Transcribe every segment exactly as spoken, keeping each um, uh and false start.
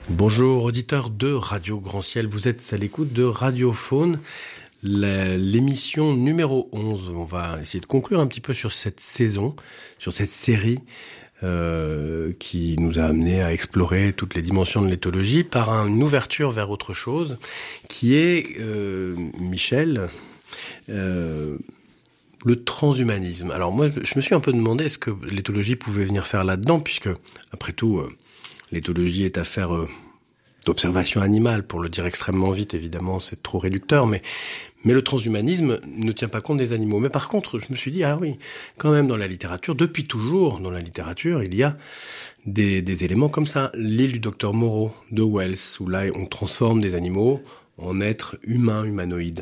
Bonjour auditeurs de Radio Grand Ciel, vous êtes à l'écoute de Radiophone, la, l'émission numéro onze. On va essayer de conclure un petit peu sur cette saison, sur cette série euh, qui nous a amené à explorer toutes les dimensions de l'éthologie par une ouverture vers autre chose, qui est, euh, Michel, euh, le transhumanisme. Alors moi, je me suis un peu demandé est-ce que l'éthologie pouvait venir faire là-dedans, puisque, après tout, euh, l'éthologie est affaire euh, d'observation animale, pour le dire extrêmement vite, évidemment, c'est trop réducteur, mais, mais le transhumanisme ne tient pas compte des animaux. Mais par contre, je me suis dit, ah oui, quand même dans la littérature, depuis toujours dans la littérature, il y a des, des éléments comme ça. L'île du docteur Moreau de Wells, où là, on transforme des animaux en êtres humains, humanoïdes.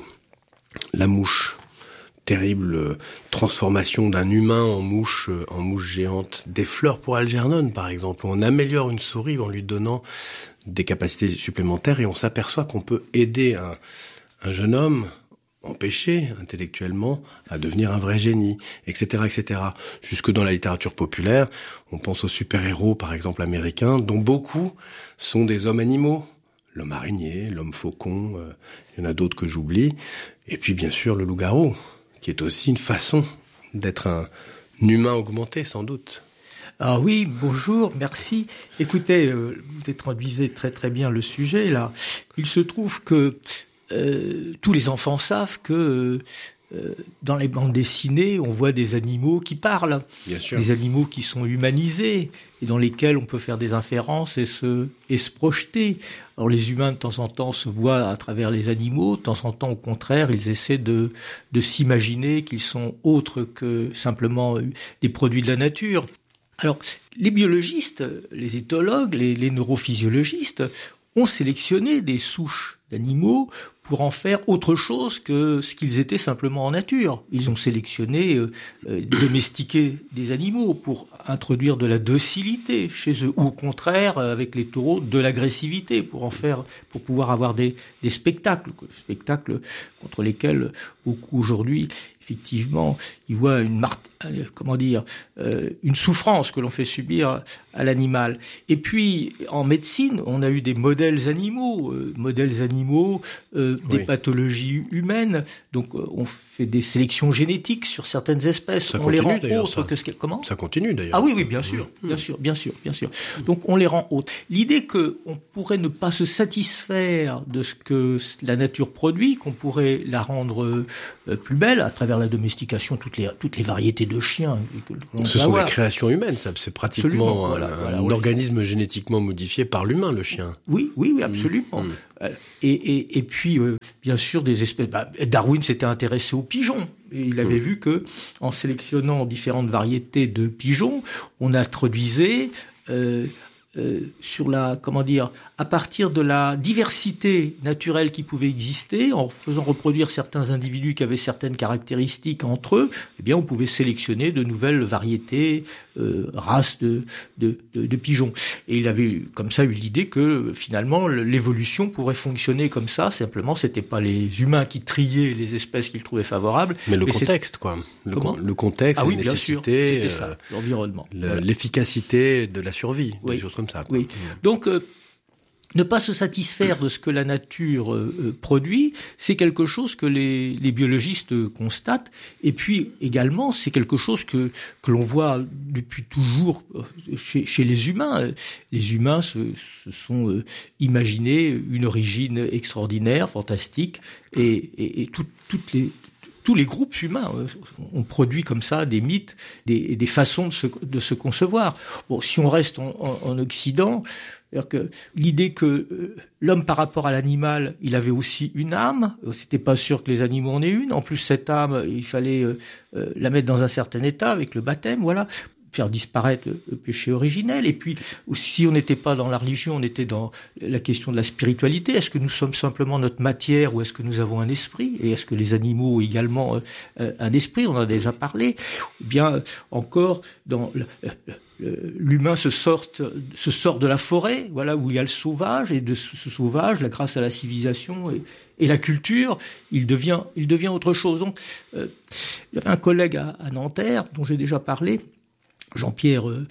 La mouche. Terrible transformation d'un humain en mouche, en mouche géante. Des fleurs pour Algernon, par exemple. On améliore une souris en lui donnant des capacités supplémentaires et on s'aperçoit qu'on peut aider un, un jeune homme empêché intellectuellement à devenir un vrai génie, et cetera, et cetera. Jusque dans la littérature populaire, on pense aux super-héros, par exemple américains, dont beaucoup sont des hommes animaux. L'homme araignée, l'homme faucon, euh, il y en a d'autres que j'oublie. Et puis, bien sûr, le loup-garou, qui est aussi une façon d'être un humain augmenté, sans doute. Ah oui, bonjour, merci. Écoutez, euh, vous introduisez très très bien le sujet, là. Il se trouve que euh, tous les enfants savent que euh, dans les bandes dessinées, on voit des animaux qui parlent. Bien sûr. Des animaux qui sont humanisés et dans lesquels on peut faire des inférences et se, et se projeter. Alors les humains, de temps en temps, se voient à travers les animaux. De temps en temps, au contraire, ils essaient de, de s'imaginer qu'ils sont autres que simplement des produits de la nature. Alors, les biologistes, les éthologues, les, les neurophysiologistes ont sélectionné des souches d'animaux pour en faire autre chose que ce qu'ils étaient simplement en nature. Ils ont sélectionné, euh, euh, domestiqué des animaux pour introduire de la docilité chez eux, ou au contraire, avec les taureaux, de l'agressivité pour en faire, pour pouvoir avoir des, des spectacles, spectacles contre lesquels beaucoup aujourd'hui, effectivement, ils voient une mar- comment dire, euh, une souffrance que l'on fait subir à l'animal. Et puis, en médecine, on a eu des modèles animaux, euh, modèles animaux, euh, des oui. pathologies humaines. Donc, euh, on fait des sélections génétiques sur certaines espèces. Ça on continue, les rend d'ailleurs, autres ça. que ce qu'elles... Comment ? Ça continue d'ailleurs. Ah oui, oui, bien sûr, mmh. bien sûr, bien sûr, bien sûr. Donc, on les rend autres. L'idée que on pourrait ne pas se satisfaire de ce que la nature produit, qu'on pourrait la rendre euh, plus belle à travers la domestication, toutes les toutes les variétés de chiens. Que ce sont avoir. Des créations humaines, ça, c'est pratiquement un, voilà, un, voilà, un organisme génétiquement modifié par l'humain, le chien. Oui, oui, oui, absolument. Mmh. Et, et, et puis, euh, bien sûr, des espèces. Bah, Darwin s'était intéressé aux pigeons. Et il avait mmh. vu que, en sélectionnant différentes variétés de pigeons, on introduisait euh, euh, sur la, comment dire, à partir de la diversité naturelle qui pouvait exister, en faisant reproduire certains individus qui avaient certaines caractéristiques entre eux, eh bien, on pouvait sélectionner de nouvelles variétés, euh, races de, de, de, de pigeons. Et il avait comme ça eu l'idée que finalement l'évolution pourrait fonctionner comme ça. Simplement, c'était pas les humains qui triaient les espèces qu'ils trouvaient favorables, mais le mais contexte, quoi. Le, Comment le contexte, ah oui, la bien nécessité, sûr, c'était ça, euh, l'environnement, le, voilà. L'efficacité de la survie, oui. des choses comme ça. Quoi. Oui. Mmh. Donc euh, ne pas se satisfaire de ce que la nature euh, produit, c'est quelque chose que les, les biologistes constatent. Et puis également, c'est quelque chose que que l'on voit depuis toujours chez, chez les humains. Les humains se, se sont euh, imaginés une origine extraordinaire, fantastique, et, et, et tout, toutes les tous les groupes humains ont produit comme ça des mythes, des, des façons de se, de se concevoir. Bon, si on reste en, en, en Occident, c'est-à-dire que l'idée que euh, l'homme par rapport à l'animal, il avait aussi une âme. C'était pas sûr que les animaux en aient une. En plus, cette âme, il fallait euh, euh, la mettre dans un certain état avec le baptême, voilà, faire disparaître le, le péché originel. Et puis, si on n'était pas dans la religion, on était dans la question de la spiritualité. Est-ce que nous sommes simplement notre matière ou est-ce que nous avons un esprit ? Et est-ce que les animaux ont également euh, un esprit ? On en a déjà parlé. Ou bien encore, dans le, le, l'humain se sort, se sort de la forêt, voilà, où il y a le sauvage, et de ce sauvage, là, grâce à la civilisation et, et la culture, il devient, il devient autre chose. Donc, euh, il y avait un collègue à, à Nanterre, dont j'ai déjà parlé, Jean-Pierre euh,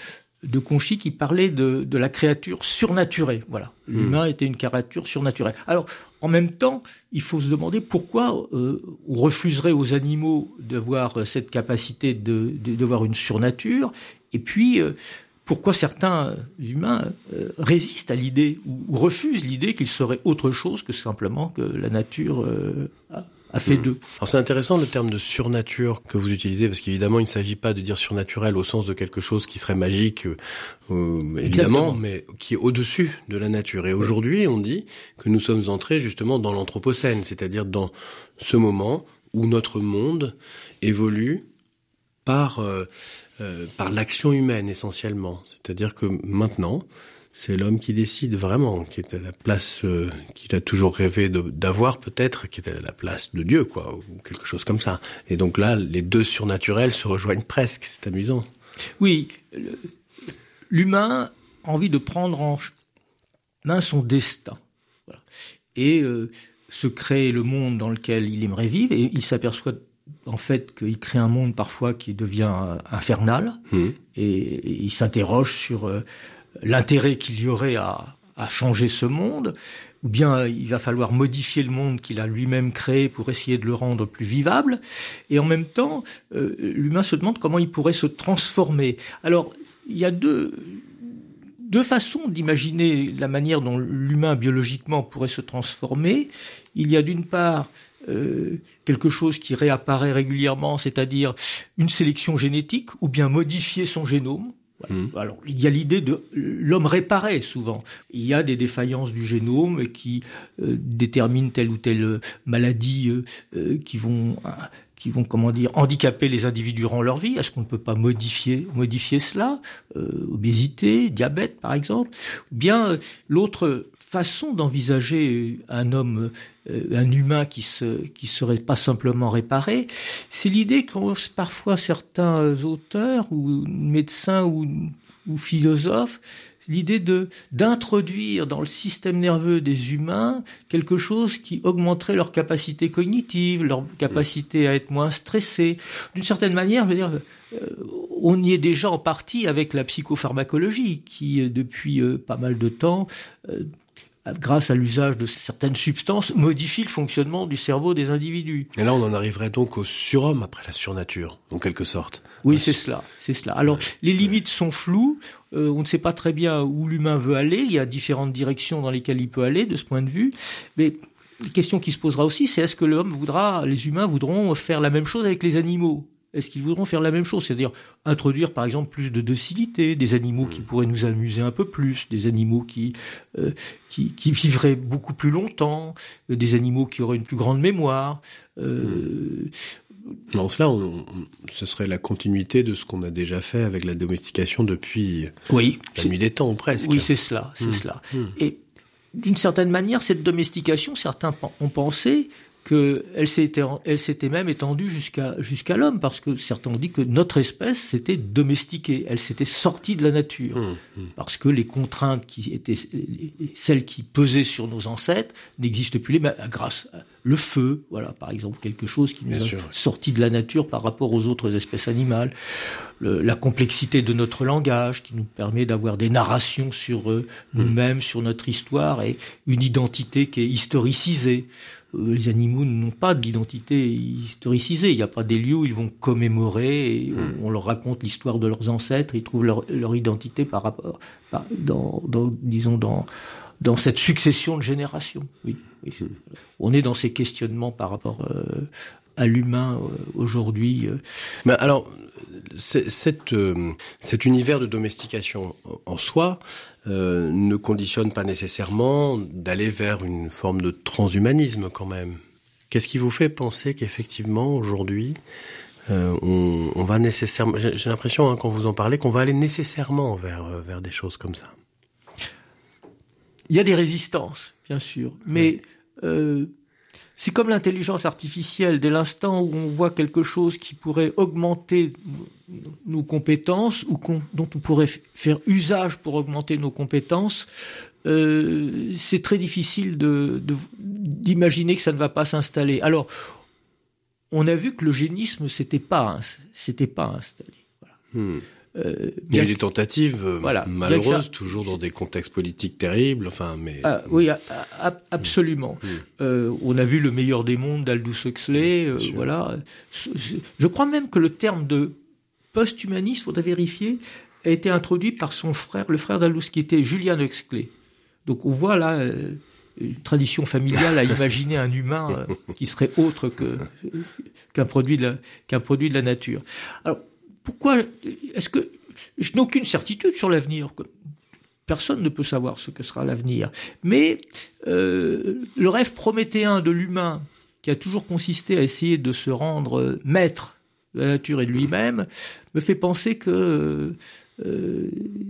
de Conchy qui parlait de, de la créature surnaturée. Voilà, mmh. L'humain était une créature surnaturelle. Alors, en même temps, il faut se demander pourquoi euh, on refuserait aux animaux d'avoir cette capacité de, de, de voir une surnature, et puis euh, pourquoi certains humains euh, résistent à l'idée ou, ou refusent l'idée qu'il serait autre chose que simplement que la nature euh, a. a fait mmh. d'eux. Alors c'est intéressant le terme de surnature que vous utilisez, parce qu'évidemment il ne s'agit pas de dire surnaturel au sens de quelque chose qui serait magique, euh, évidemment, mais qui est au-dessus de la nature. Et aujourd'hui on dit que nous sommes entrés justement dans l'anthropocène, c'est-à-dire dans ce moment où notre monde évolue par, euh, euh, par l'action humaine essentiellement. C'est-à-dire que maintenant, c'est l'homme qui décide vraiment, qui est à la place euh, qu'il a toujours rêvé de, d'avoir peut-être, qui est à la place de Dieu, quoi, ou quelque chose comme ça. Et donc là, les deux surnaturels se rejoignent presque, c'est amusant. Oui, le, l'humain a envie de prendre en main son destin, voilà. Et euh, se créer le monde dans lequel il aimerait vivre, et il s'aperçoit en fait qu'il crée un monde parfois qui devient infernal, mmh. et, et il s'interroge sur... Euh, l'intérêt qu'il y aurait à, à changer ce monde, ou bien il va falloir modifier le monde qu'il a lui-même créé pour essayer de le rendre plus vivable, et en même temps, euh, l'humain se demande comment il pourrait se transformer. Alors, il y a deux, deux façons d'imaginer la manière dont l'humain biologiquement pourrait se transformer. Il y a d'une part euh, quelque chose qui réapparaît régulièrement, c'est-à-dire une sélection génétique, ou bien modifier son génome. Mmh. Alors, il y a l'idée de l'homme réparé souvent. Il y a des défaillances du génome qui euh, déterminent telle ou telle maladie euh, euh, qui vont, euh, qui vont, comment dire, handicaper les individus durant leur vie. Est-ce qu'on ne peut pas modifier, modifier cela ? euh, Obésité, diabète, par exemple. Ou bien euh, l'autre façon d'envisager un homme, euh, un humain qui se, qui serait pas simplement réparé, c'est l'idée qu'ont parfois certains auteurs ou médecins ou, ou philosophes, l'idée de d'introduire dans le système nerveux des humains quelque chose qui augmenterait leur capacité cognitive, leur capacité à être moins stressés. D'une certaine manière, je veux dire, euh, on y est déjà en partie avec la psychopharmacologie qui, euh, depuis euh, pas mal de temps, euh, grâce à l'usage de certaines substances, modifie le fonctionnement du cerveau des individus. Et là, on en arriverait donc au surhomme après la surnature, en quelque sorte. Oui, c'est cela, c'est cela. Alors, les limites sont floues, euh, on ne sait pas très bien où l'humain veut aller, il y a différentes directions dans lesquelles il peut aller, de ce point de vue, mais la question qui se posera aussi, c'est est-ce que l'homme voudra, les humains voudront faire la même chose avec les animaux ? Est-ce qu'ils voudront faire la même chose ? C'est-à-dire introduire, par exemple, plus de docilité, des animaux qui pourraient nous amuser un peu plus, des animaux qui euh, qui, qui vivraient beaucoup plus longtemps, euh, des animaux qui auraient une plus grande mémoire. Euh, Non, cela, on, on, ce serait la continuité de ce qu'on a déjà fait avec la domestication depuis oui, la nuit des temps, presque. Oui, c'est cela, c'est mmh. cela. Mmh. Et d'une certaine manière, cette domestication, certains ont pensé qu'elle s'était, elle s'était même étendue jusqu'à, jusqu'à l'homme, parce que certains ont dit que notre espèce s'était domestiquée, elle s'était sortie de la nature, mmh, mmh. parce que les contraintes qui étaient celles qui pesaient sur nos ancêtres n'existent plus, mais grâce à le feu, voilà, par exemple, quelque chose qui nous Bien a sûr. sorti de la nature par rapport aux autres espèces animales, le, la complexité de notre langage qui nous permet d'avoir des narrations sur euh, mmh. nous-mêmes, sur notre histoire, et une identité qui est historicisée. Les animaux n'ont pas d'identité historicisée. Il n'y a pas des lieux où ils vont commémorer et mmh. on leur raconte l'histoire de leurs ancêtres. Ils trouvent leur, leur identité par rapport, par, dans, dans, disons, dans, dans cette succession de générations. Oui, oui. Mmh. On est dans ces questionnements par rapport euh, à l'humain euh, aujourd'hui. Euh. Mais alors, c'est, cette, euh, cet univers de domestication en soi euh, ne conditionne pas nécessairement d'aller vers une forme de transhumanisme quand même. Qu'est-ce qui vous fait penser qu'effectivement aujourd'hui euh, on, on va nécessairement, j'ai, j'ai l'impression hein, quand vous en parlez qu'on va aller nécessairement vers vers des choses comme ça. Il y a des résistances, bien sûr, mais oui. euh, c'est comme l'intelligence artificielle. Dès l'instant où on voit quelque chose qui pourrait augmenter nos compétences ou dont on pourrait faire usage pour augmenter nos compétences, euh, c'est très difficile de, de, d'imaginer que ça ne va pas s'installer. Alors, on a vu que l'eugénisme s'était pas, s'était pas installé. Voilà. Hmm. Euh, il y a eu des tentatives euh, voilà, malheureuses, toujours dans des contextes politiques terribles. Enfin, mais ah, oui, a, a, absolument. Mmh. Euh, on a vu Le meilleur des mondes d'Aldous Huxley. Euh, voilà. Je crois même que le terme de post-humaniste, faudrait vérifier, a été introduit par son frère, le frère d'Aldous, qui était Julian Huxley. Donc on voit là euh, une tradition familiale à imaginer un humain euh, qui serait autre que qu'un produit de la, qu'un produit de la nature. Alors pourquoi est-ce que je n'ai aucune certitude sur l'avenir. Personne ne peut savoir ce que sera l'avenir. Mais euh, le rêve prométhéen de l'humain, qui a toujours consisté à essayer de se rendre maître de la nature et de lui-même, me fait penser que euh,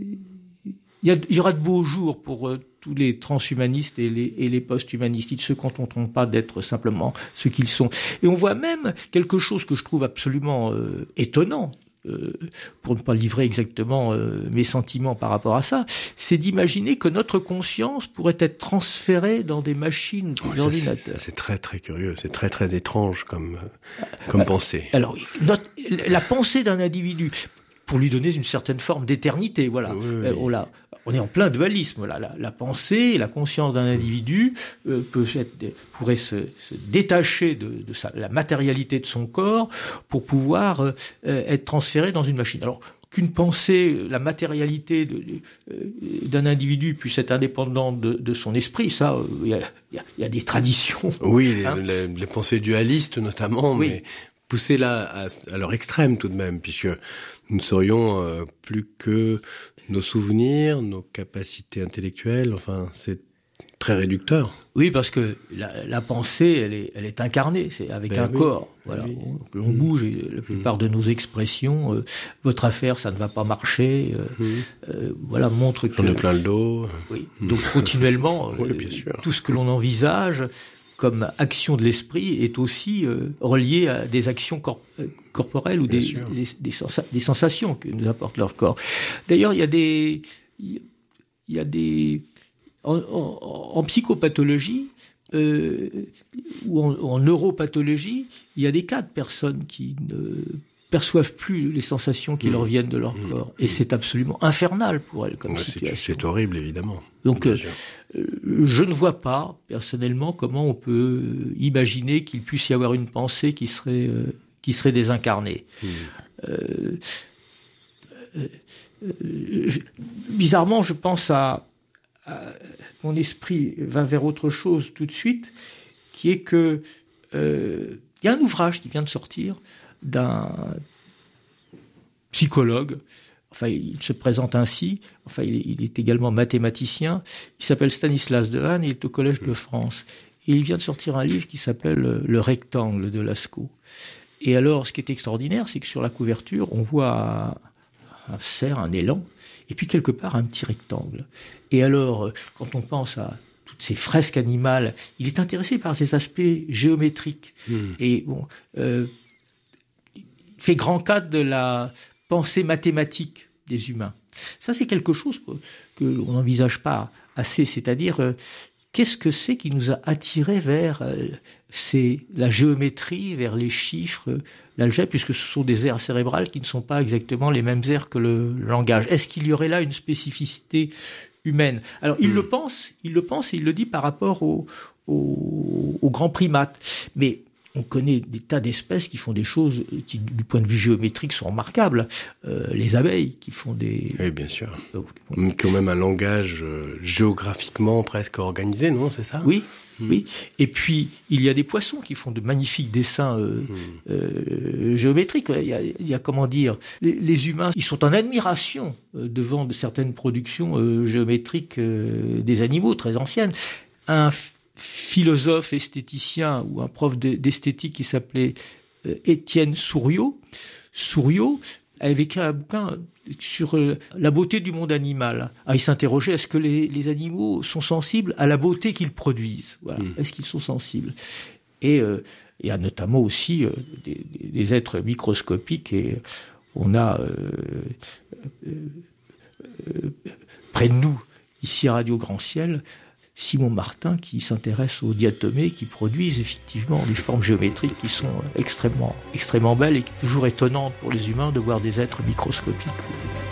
il y, y aura de beaux jours pour euh, tous les transhumanistes et les, et les post-humanistes. Ils ne se contenteront pas d'être simplement ce qu'ils sont. Et on voit même quelque chose que je trouve absolument euh, étonnant, Euh, pour ne pas livrer exactement euh, mes sentiments par rapport à ça, c'est d'imaginer que notre conscience pourrait être transférée dans des machines, des oh, ordinateurs. C'est, c'est très très curieux, c'est très très étrange comme euh, comme euh, pensée. Alors, notre, la pensée d'un individu, pour lui donner une certaine forme d'éternité, voilà. Oui, oui. Euh, on, l'a, on est en plein dualisme là. La, la pensée et la conscience d'un individu euh, peut être, pourrait se, se détacher de, de sa, la matérialité de son corps pour pouvoir euh, être transféré dans une machine. Alors qu'une pensée, la matérialité de, de, euh, d'un individu puisse être indépendante de, de son esprit, ça, il euh, y, y, y a des traditions. Oui, les, hein les, les pensées dualistes notamment, oui. Mais poussées là à, à leur extrême tout de même, puisque nous serions euh, plus que nos souvenirs, nos capacités intellectuelles, enfin, c'est très réducteur. Oui, parce que la, la pensée, elle est, elle est incarnée, c'est avec ben un oui, corps. Voilà, oui. on, on bouge et la plupart mmh. de nos expressions, euh, votre affaire, ça ne va pas marcher, euh, mmh. euh, voilà, montre que. On est plein le dos. Oui. Donc continuellement, oui, bien sûr. Euh, tout ce que l'on envisage comme action de l'esprit est aussi euh, relié à des actions corp- corporelles ou des, des, des, sensa- des sensations que nous apporte leur corps. D'ailleurs, il y a des, il y a des, en, en, en psychopathologie euh, ou en, en neuropathologie, il y a des cas de personnes qui ne perçoivent plus les sensations qui mmh. leur viennent de leur mmh. corps. Et c'est absolument infernal pour elles comme ouais, situation. C'est, c'est horrible, évidemment. Donc, euh, je ne vois pas, personnellement, comment on peut imaginer qu'il puisse y avoir une pensée qui serait, euh, qui serait désincarnée. Mmh. Euh, euh, je, bizarrement, je pense à, à... Mon esprit va vers autre chose tout de suite, qui est que euh, il y a un ouvrage qui vient de sortir d'un psychologue, enfin il se présente ainsi, enfin il est, il est également mathématicien, il s'appelle Stanislas Dehaene, il est au Collège de France, et il vient de sortir un livre qui s'appelle Le rectangle de Lascaux. Et alors ce qui est extraordinaire, c'est que sur la couverture, on voit un, un cerf, un élan, et puis quelque part un petit rectangle. Et alors, quand on pense à toutes ces fresques animales, il est intéressé par ces aspects géométriques. Mmh. Et bon, euh, fait grand cas de la pensée mathématique des humains. Ça, c'est quelque chose que, que l'on n'envisage pas assez. C'est-à-dire, euh, qu'est-ce que c'est qui nous a attirés vers euh, c'est la géométrie, vers les chiffres, euh, l'algèbre, puisque ce sont des aires cérébrales qui ne sont pas exactement les mêmes aires que le langage. Est-ce qu'il y aurait là une spécificité humaine ? Alors, il mmh. le pense, il le pense et il le dit par rapport aux au, au grands primates. Mais on connaît des tas d'espèces qui font des choses qui, du point de vue géométrique, sont remarquables. Euh, les abeilles qui font des... Oui, bien sûr. Euh, qui ont même un langage euh, géographiquement presque organisé, non ? C'est ça ? Oui, mmh. oui. Et puis, il y a des poissons qui font de magnifiques dessins euh, mmh. euh, géométriques. Il y a, il y a comment dire, les, les humains, ils sont en admiration euh, devant de certaines productions euh, géométriques euh, des animaux très anciennes. Un philosophe esthéticien ou un prof d'esthétique qui s'appelait euh, Étienne Souriau. Souriau avait écrit un bouquin sur euh, la beauté du monde animal. Ah, il s'interrogeait, est-ce que les, les animaux sont sensibles à la beauté qu'ils produisent ? Voilà. Mmh. Est-ce qu'ils sont sensibles ? Et euh, il y a notamment aussi euh, des, des êtres microscopiques, et on a euh, euh, euh, près de nous, ici à Radio Grand Ciel, Simon Martin qui s'intéresse aux diatomées qui produisent effectivement des formes géométriques qui sont extrêmement, extrêmement belles et toujours étonnantes pour les humains de voir des êtres microscopiques.